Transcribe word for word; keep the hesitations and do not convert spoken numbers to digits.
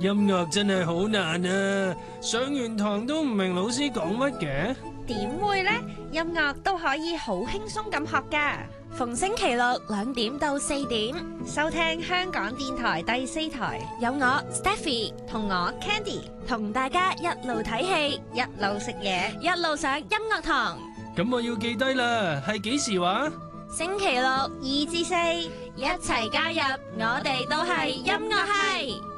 音樂真係好難啊！上完堂都唔明老師講乜嘅。 點會呢？音樂都可以好輕鬆咁學㗎。 逢星期六兩點到四點， 收聽香港電台第四台， 有我 Stephy 同我 Candy 同大家一路睇戲， 一路食嘢， 一路上音樂堂。 咁我要記低啦，係幾時話？ 星期六二至四， 一齊加入，我哋都係音樂系。